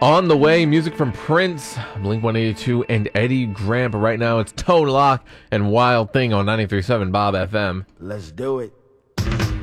On the way, music from Prince, Blink-182, and Eddie Graham. But right now, it's Tone Lock and Wild Thing on 93.7 Bob FM. Let's do it.